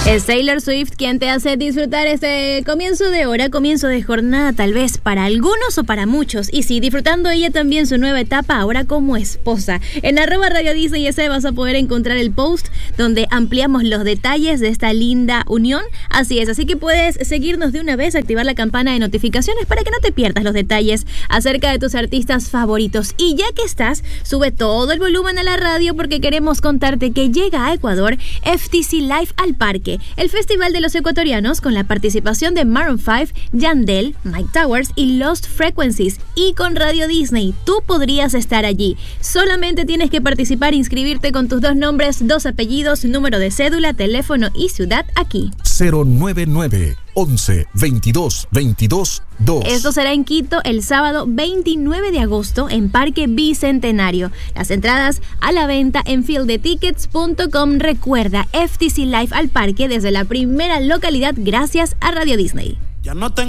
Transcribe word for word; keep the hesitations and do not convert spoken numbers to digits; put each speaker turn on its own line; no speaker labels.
Es Taylor Swift quien te hace disfrutar este comienzo de hora, comienzo de jornada, tal vez para algunos o para muchos. Y sí, disfrutando ella también su nueva etapa ahora como esposa. En arroba Radio Disney ese vas a poder encontrar el post donde ampliamos los detalles de esta linda unión. Así es, así que puedes seguirnos de una vez, activar la campana de notificaciones para que no te pierdas los detalles acerca de tus artistas favoritos. Y ya que estás, sube todo el volumen a la radio porque queremos contarte que llega a Ecuador F T C Live al Parque, el festival de los ecuatorianos con la participación de Maroon cinco, Yandel, Mike Towers y Lost Frequencies. Y con Radio Disney tú podrías estar allí. Solamente tienes que participar e inscribirte con tus dos nombres, dos apellidos, número de cédula, teléfono y ciudad aquí.
cero nueve nueve, once, veintidós, veintidós, dos.
Esto será en Quito el sábado veintinueve de agosto en Parque Bicentenario. Las entradas a la venta en field de tickets punto com. Recuerda, F T C Live al Parque desde la primera localidad gracias a Radio Disney.
Ya no tengo